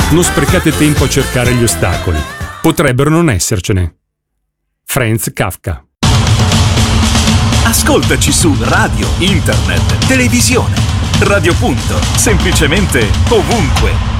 Non sprecate tempo a cercare gli ostacoli. Potrebbero non essercene. Franz Kafka. Ascoltaci su radio, internet, televisione. Radio Punto, semplicemente ovunque.